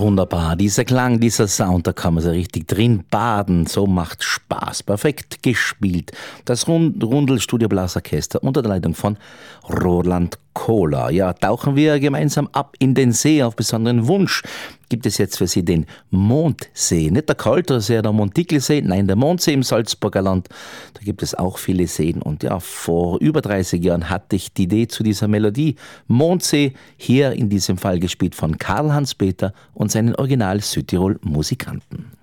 Wunderbar, dieser Klang, dieser Sound, da kann man so richtig drin baden, so macht Spaß. Perfekt gespielt. Das Rundl Studioblasorchester unter der Leitung von Roland Kohler. Ja, tauchen wir gemeinsam ab in den See. Auf besonderen Wunsch gibt es jetzt für Sie den Mondsee. Nicht der Kaltersee, der Montickelsee, nein, der Mondsee im Salzburger Land. Da gibt es auch viele Seen. Und ja, vor über 30 Jahren hatte ich die Idee zu dieser Melodie. Mondsee, hier in diesem Fall gespielt von Karl-Hans Peter und seinen Original Südtirol Musikanten.